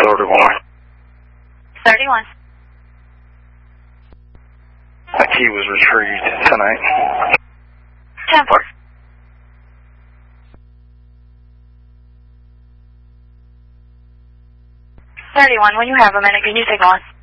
31. 31. The key was retrieved tonight. 10-4. When you have a minute, can you signal us?